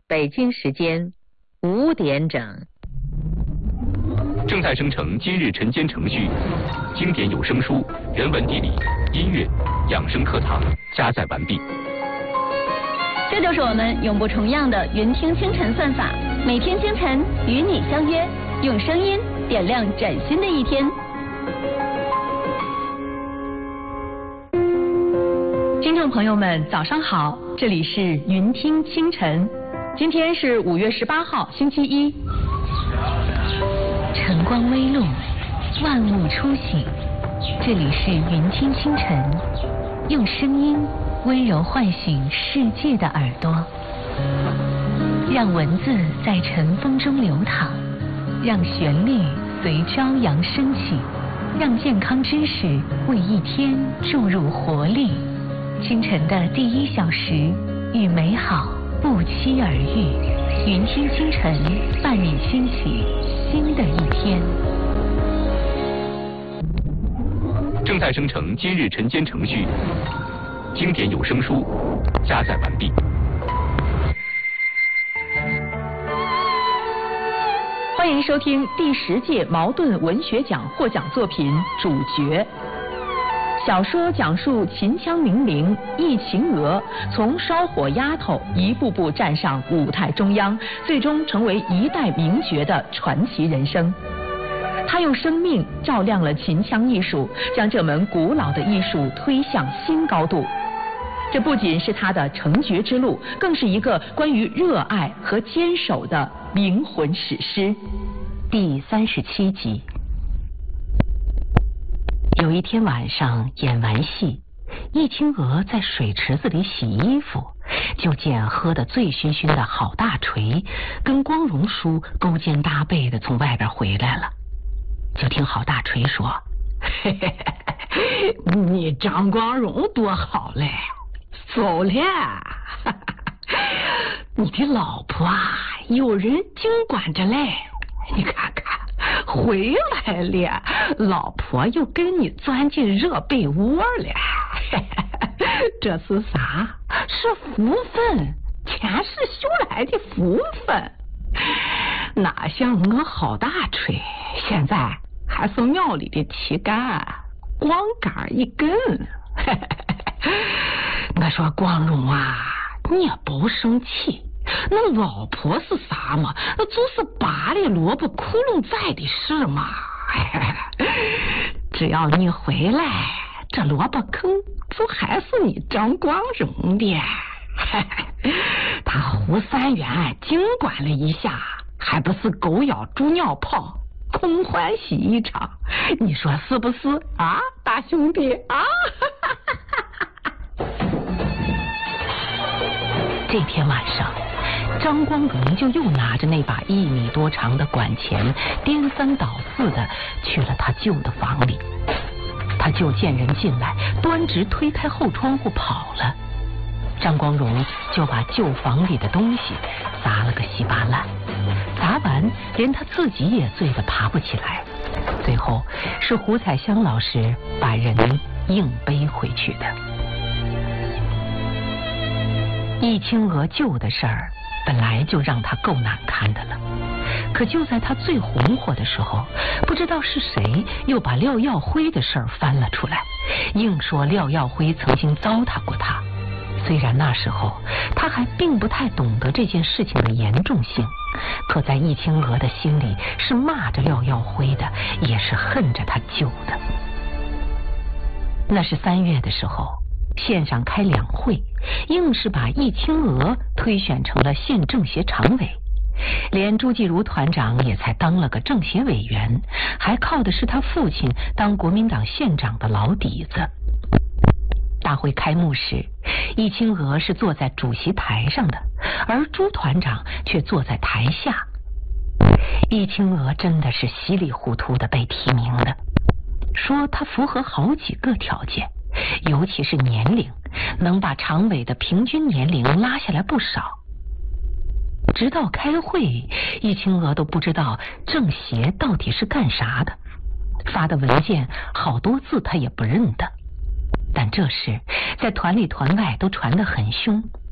北京时间5点整。 正在生成今日晨间程序，经典有声书、人文地理、音乐、养生课堂加载完毕。 这就是我们永不重样的云听清晨算法，每天清晨与你相约，用声音点亮崭新的一天。听众朋友们，早上好，这里是云听清晨，今天是5月18号，星期一。 晨光微露，万物初醒，这里是云听清晨，用声音温柔唤醒世界的耳朵，让文字在晨风中流淌，让旋律随朝阳升起，让健康知识为一天注入活力。清晨的第1小时，与美好不期而遇。云听清晨，伴你兴起新的一天。 正在生成今日晨间程序，经典有声书加载完毕。 欢迎收听第10届茅盾文学奖获奖作品《主角》。小说讲述秦腔名伶易秦娥从烧火丫头一步步站上舞台中央，最终成为一代名角的传奇人生。她用生命照亮了秦腔艺术，将这门古老的艺术推向新高度。这不仅是她的成角之路，更是一个关于热爱和坚守的灵魂史诗。 第37集。有一天晚上演完戏，易清娥在水池子里洗衣服，就见喝得醉醺醺的郝大锤跟光荣叔勾肩搭背的从外边回来了。就听郝大锤说：“嘿嘿嘿，你张光荣多好嘞，走了。你的老婆啊，有人经管着嘞，你看看。”回来了，老婆又跟你钻进热被窝了。这是啥？是福分，前世修来的福分。哪像我郝大锤，现在还是庙里的旗杆，光杆一根。我说光荣啊，你也不生气。那老婆是啥嘛？那就是拔了萝卜窟窿在的事嘛。只要你回来，这萝卜坑就还是你张光荣的。他胡三元经管了一下，还不是狗咬猪尿泡，空欢喜一场？你说是不是啊，大兄弟啊？这天晚上，张光荣就又拿着那把1米多长的管钳，颠3倒4的去了他舅的房里。他舅见人进来，端直推开后窗户跑了。张光荣就把旧房里的东西砸了个稀巴烂，砸完连他自己也醉得爬不起来。最后是胡彩香老师把人硬背回去的。易清娥舅的事儿本来就让他够难堪的了，可就在他最红火的时候，不知道是谁又把廖耀辉的事儿翻了出来，硬说廖耀辉曾经糟蹋过他。虽然那时候他还并不太懂得这件事情的严重性，可在易清娥的心里是骂着廖耀辉的，也是恨着他舅的。那是3月的时候，县上开两会，硬是把易清娥推选成了县政协常委，连朱继儒团长也才当了个政协委员，还靠的是他父亲当国民党县长的老底子。大会开幕时，易清娥是坐在主席台上的，而朱团长却坐在台下。易清娥真的是稀里糊涂的被提名的，说他符合好几个条件，尤其是年龄，能把常委的平均年龄拉下来不少。直到开会，易清娥都不知道政协到底是干啥的，发的文件好多字他也不认得。但这事在团里团外都传得很凶，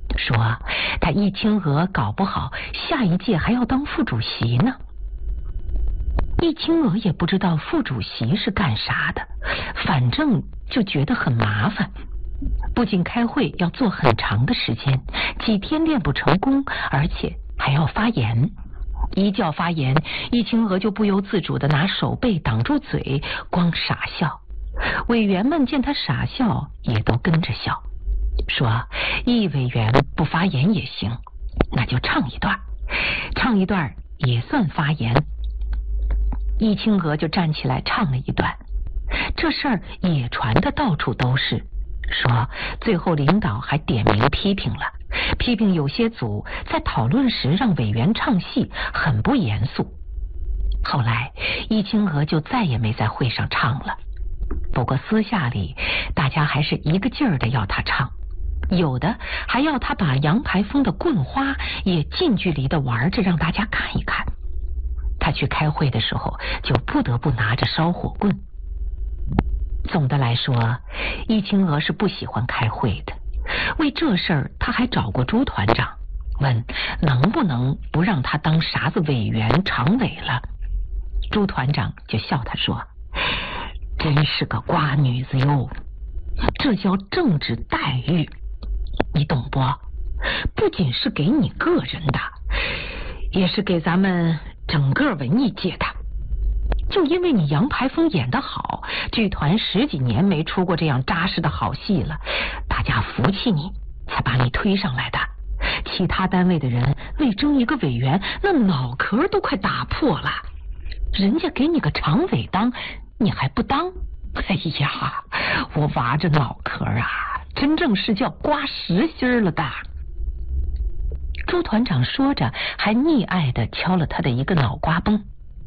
说他易清娥搞不好下一届还要当副主席呢。易清娥也不知道副主席是干啥的，反正就觉得很麻烦。不仅开会要做很长的时间，几天练不成功，而且还要发言。一叫发言，易清娥就不由自主地拿手背挡住嘴，光傻笑。委员们见他傻笑，也都跟着笑，说易委员不发言也行，那就唱一段，唱一段也算发言。易清娥就站起来唱了一段，这事儿也传得到处都是，说最后领导还点名批评了，批评有些组在讨论时让委员唱戏很不严肃。后来易清娥就再也没在会上唱了，不过私下里大家还是一个劲儿的要他唱，有的还要他把杨排风的棍花也近距离的玩着让大家看一看。他去开会的时候就不得不拿着烧火棍。总的来说，易清娥是不喜欢开会的。为这事儿他还找过朱团长，问能不能不让他当啥子委员常委了。朱团长就笑他说，真是个瓜女子哟，这叫政治待遇，你懂不？不仅是给你个人的，也是给咱们整个文艺界的。就因为你杨排风演得好，剧团10几年没出过这样扎实的好戏了，大家服气你，才把你推上来的。其他单位的人为争一个委员，那脑壳都快打破了，人家给你个常委当，你还不当？哎呀，我挖着脑壳啊，真正是叫刮实心了的。朱团长说着，还溺爱地敲了他的一个脑瓜崩。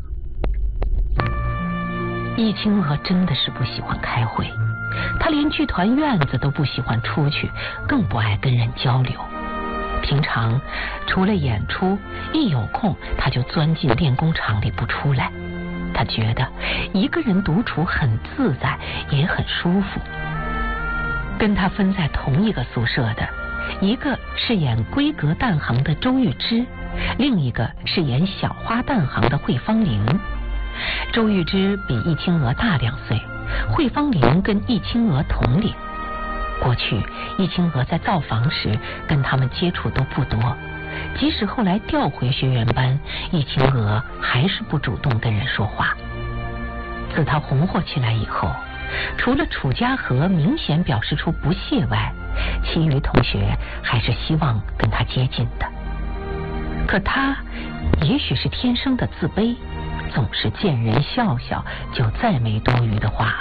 易清娥真的是不喜欢开会，她连剧团院子都不喜欢出去，更不爱跟人交流。平常除了演出，一有空她就钻进练功场里不出来。她觉得一个人独处很自在，也很舒服。跟她分在同一个宿舍的，一个是演闺阁旦行的周玉芝，另一个是演小花旦行的惠芳玲。周玉芝比易清娥大2岁，惠芳玲跟易清娥同龄。过去易清娥在造房时跟他们接触都不多，即使后来调回学员班，易清娥还是不主动跟人说话。自她红火起来以后，除了楚家和明显表示出不屑外，其余同学还是希望跟她接近的。可她也许是天生的自卑，总是见人笑笑，就再没多余的话了。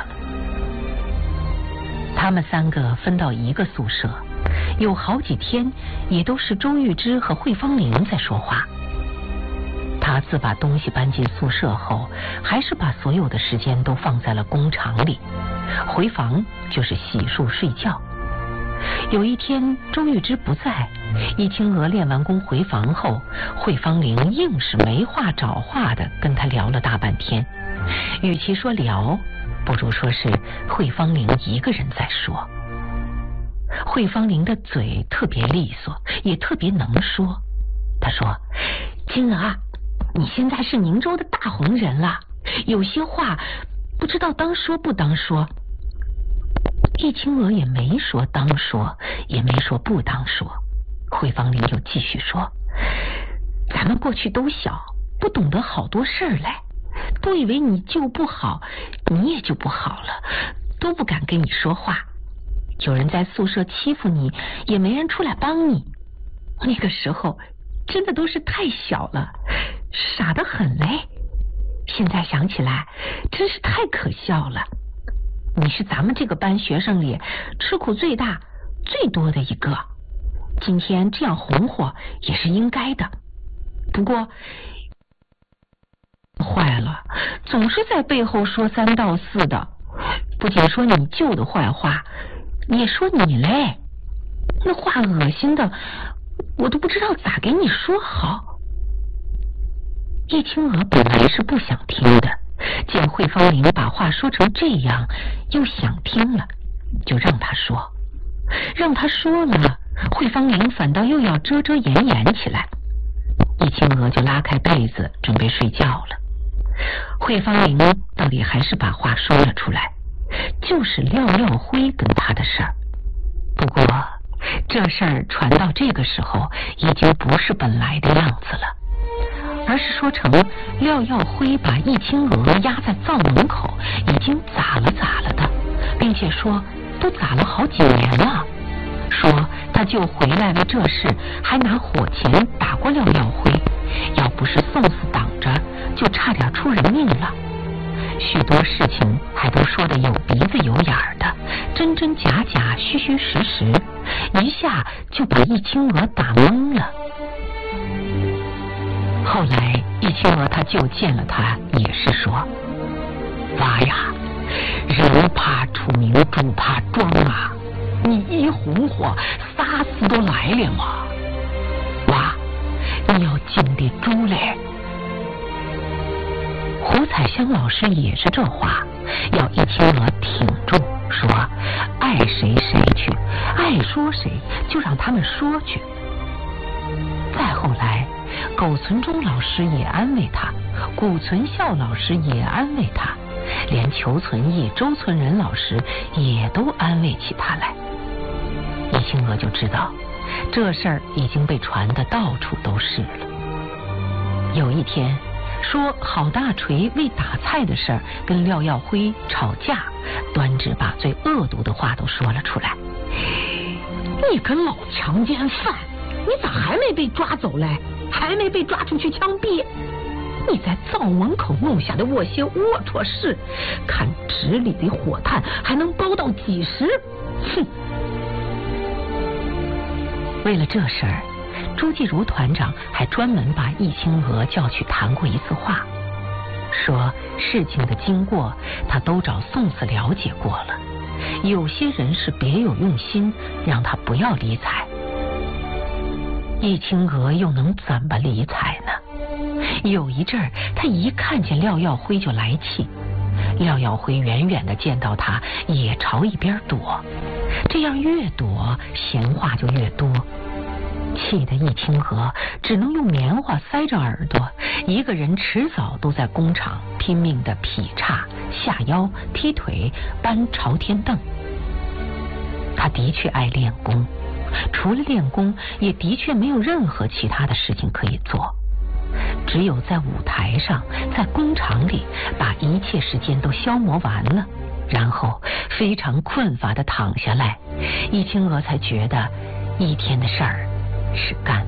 他们3个分到一个宿舍，有好几天也都是周玉芝和惠芳玲在说话。他自把东西搬进宿舍后，还是把所有的时间都放在了工厂里，回房就是洗漱睡觉。有一天周玉芝不在，易清娥练完功回房后，惠芳玲硬是没话找话的跟他聊了大半天。与其说聊，不如说是惠芳玲一个人在说。惠芳玲的嘴特别利索，也特别能说。她说，清娥，你现在是宁州的大红人了，有些话不知道当说不当说。易清娥也没说当说，也没说不当说。惠芳玲又继续说，咱们过去都小，不懂得好多事儿来，都以为你就不好，你也就不好了，都不敢跟你说话。有人在宿舍欺负你，也没人出来帮你。那个时候真的都是太小了，傻得很嘞。现在想起来真是太可笑了。你是咱们这个班学生里吃苦最大最多的一个，今天这样红火也是应该的。不过坏了，总是在背后说3道4的，不仅说你舅的坏话，也说你嘞。那话恶心的，我都不知道咋给你说好。易清娥本来是不想听的，见惠芳玲把话说成这样，又想听了，就让她说。让她说了， 惠芳玲反倒又要遮遮掩掩起来。易清娥就拉开被子准备睡觉了。惠芳玲到底还是把话说了出来，就是廖耀辉跟他的事儿。不过这事儿传到这个时候已经不是本来的样子了，而是说成廖耀辉把易清娥压在灶门口已经咋了的，并且说都咋了好几年了，说他就回来为这事还拿火钳打过廖耀辉，要不是宋四挡着就差点出人命了。许多事情还都说得有鼻子有眼的，真真假假，虚虚实实，一下就把易清娥打懵了。后来易清娥他就见了他，也是说：娃呀，人怕出名猪怕壮啊，你一红火啥事都来了嘛，娃你要经得住嘞。胡彩香老师也是这话，要易清娥挺住，说爱谁谁去，爱说谁就让他们说去。再后来苟存忠老师也安慰他，谷存孝老师也安慰他，连裘存义、周存仁老师也都安慰起他来。易清娥就知道这事儿已经被传得到处都是了。有一天说郝大锤为打菜的事儿跟廖耀辉吵架，端直把最恶毒的话都说了出来。 你个老强奸犯，你咋还没被抓走嘞？还没被抓出去枪毙？你在灶门口弄下的这些龌龊事，看纸里的火炭还能包到几时？哼！ 为了这事儿，朱继如团长还专门把易清娥叫去谈过一次话，说事情的经过他都找宋四了解过了，有些人是别有用心，让他不要理睬。易清娥又能怎么理睬呢？有一阵儿他一看见廖耀辉就来气，廖耀辉远远的见到他也朝一边躲，这样越躲闲话就越多，气得易清娥只能用棉花塞着耳朵，一个人迟早都在工厂拼命的劈叉、下腰、踢腿、搬朝天凳。他的确爱练功，除了练功也的确没有任何其他的事情可以做，只有在舞台上，在工厂里把一切时间都消磨完了，然后非常困乏地躺下来，易清娥才觉得一天的事儿是干